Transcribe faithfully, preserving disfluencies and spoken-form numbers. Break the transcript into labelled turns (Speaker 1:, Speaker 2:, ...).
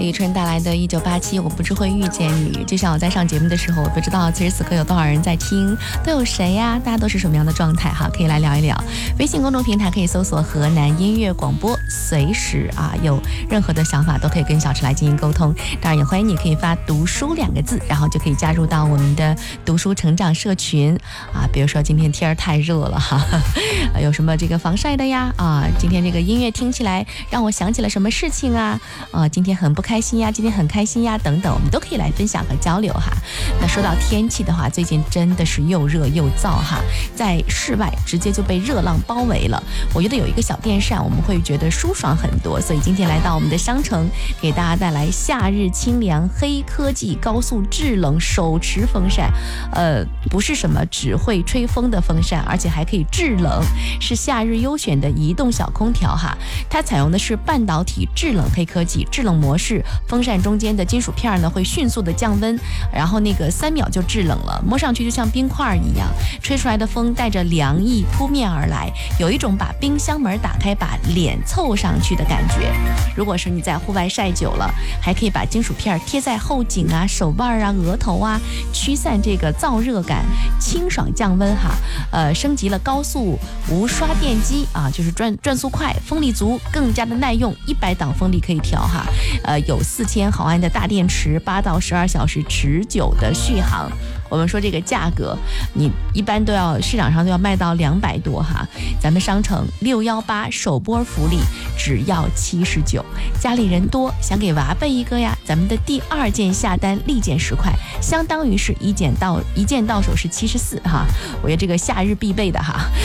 Speaker 1: 李宇春带来的一九八七，我不知会遇见你。就像我在上节目的时候，我不知道此时此刻有多少人在听，都有谁呀？大家都是什么样的状态哈？可以来聊一聊。微信公众平台可以搜索河南音乐广播，随时啊有任何的想法都可以跟小池来进行沟通。当然也欢迎你可以发读书两个字，然后就可以加入到我们的读书成长社群啊。比如说今天天儿太热了哈，有什么这个防晒的呀？啊，今天这个音乐听起来让我想起了什么事情啊？啊，今天很不开心呀，今天很开心呀，等等，我们都可以来分享和交流哈。那说到天气的话，最近真的是又热又燥哈，在室外直接就被热浪包围了。我觉得有一个小电扇，我们会觉得舒爽很多，所以今天来到我们的商城，给大家带来夏日清凉黑科技高速制冷手持风扇。呃，不是什么只会吹风的风扇，而且还可以制冷，是夏日优选的移动小空调哈。它采用的是半导体制冷黑科技，制冷模式，风扇中间的金属片呢会迅速的降温，然后那个三秒就制冷了，摸上去就像冰块一样，吹出来的风带着凉意扑面而来，有一种把冰箱门打开把脸凑上去的感觉。如果是你在户外晒久了，还可以把金属片贴在后颈啊、手腕啊、额头啊，驱散这个燥热感，清爽降温哈。呃，升级了高速无刷电机啊，就是转转速快，风力足，更加的耐用，一百档风力可以调哈。呃，有四千毫安的大电池，八到十二小时持久的续航。我们说这个价格，你一般都要市场上都要卖到两百多哈，咱们商城六幺八首波福利只要七十九，家里人多想给娃备一个呀，咱们的第二件下单立减十块，相当于是一件到一件到手是七十四哈，我觉得这个夏日必备的哈。